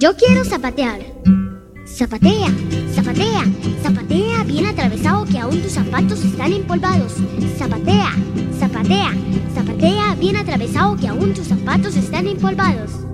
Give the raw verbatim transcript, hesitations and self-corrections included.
Yo quiero zapatear. Zapatea, zapatea, zapatea bien atravesado que aún tus zapatos están empolvados. Zapatea, zapatea, zapatea bien atravesado que aún tus zapatos están empolvados.